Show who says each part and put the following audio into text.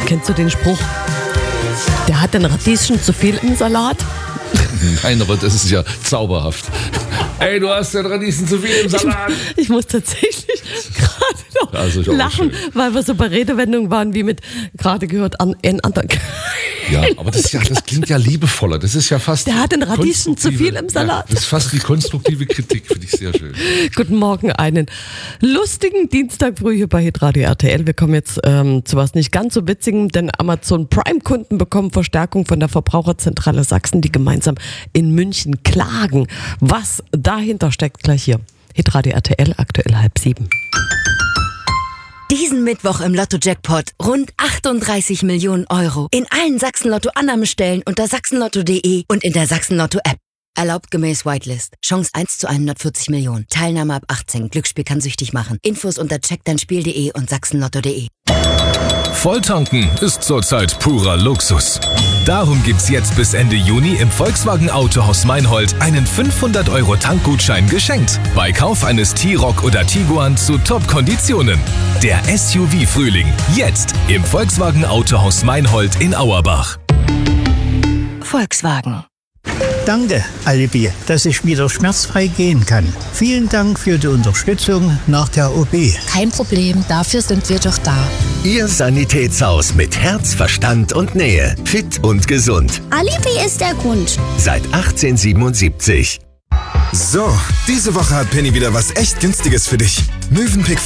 Speaker 1: Kennst du den Spruch? Der hat den Radieschen zu viel im Salat.
Speaker 2: Nein, aber das ist ja zauberhaft. Ey, du hast den Radieschen zu viel im Salat.
Speaker 1: Ich muss tatsächlich gerade noch lachen, weil wir so bei Redewendungen waren, wie mit gerade gehört an einen anderen.
Speaker 2: Ja, aber das klingt ja liebevoller. Das ist ja fast.
Speaker 1: Der hat den Radieschen zu viel im Salat.
Speaker 2: Ja, das ist fast die konstruktive Kritik, finde ich sehr schön.
Speaker 1: Guten Morgen, einen lustigen Dienstag früh hier bei Hitradio RTL. Wir kommen jetzt zu was nicht ganz so witzigem, denn Amazon Prime-Kunden bekommen Verstärkung von der Verbraucherzentrale Sachsen, die gemeinsam in München klagen. Was dahinter steckt, gleich hier. Hitradio RTL, aktuell 6:30.
Speaker 3: Diesen Mittwoch im Lotto-Jackpot rund 38 Millionen Euro. In allen Sachsen-Lotto-Annahmestellen unter sachsenlotto.de und in der Sachsen-Lotto-App. Erlaubt gemäß Whitelist. Chance 1 zu 140 Millionen. Teilnahme ab 18. Glücksspiel kann süchtig machen. Infos unter checkdeinspiel.de und sachsenlotto.de.
Speaker 4: Volltanken ist zurzeit purer Luxus. Darum gibt's jetzt bis Ende Juni im Volkswagen Autohaus Meinhold einen 500-Euro-Tankgutschein geschenkt. Bei Kauf eines T-Roc oder Tiguan zu Top-Konditionen. Der SUV-Frühling. Jetzt im Volkswagen Autohaus Meinhold in Auerbach.
Speaker 3: Volkswagen.
Speaker 5: Danke, Alibi, dass ich wieder schmerzfrei gehen kann. Vielen Dank für die Unterstützung nach der OP.
Speaker 6: Kein Problem, dafür sind wir doch da.
Speaker 7: Ihr Sanitätshaus mit Herz, Verstand und Nähe. Fit und gesund.
Speaker 8: Alibi ist der Grund.
Speaker 7: Seit 1877.
Speaker 9: So, diese Woche hat Penny wieder was echt Günstiges für dich. Mövenpick